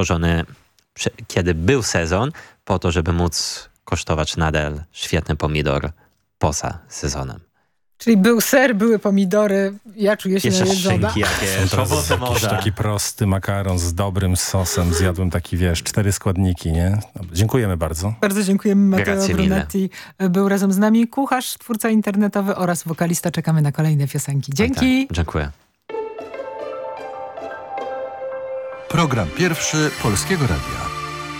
stworzony, kiedy był sezon, po to, żeby móc kosztować nadal świetny pomidor poza sezonem. Czyli był ser, były pomidory, ja czuję się jeszcze najedzona. szynki jakieś, owoce morza. Taki prosty makaron z dobrym sosem. Zjadłem taki, 4 składniki, nie? Dziękujemy bardzo. Bardzo dziękujemy. Matteo Grazie mille. Brunetti był razem z nami. Kucharz, twórca internetowy oraz wokalista. Czekamy na kolejne piosenki. Dzięki. Tak, dziękuję. Program pierwszy Polskiego Radia.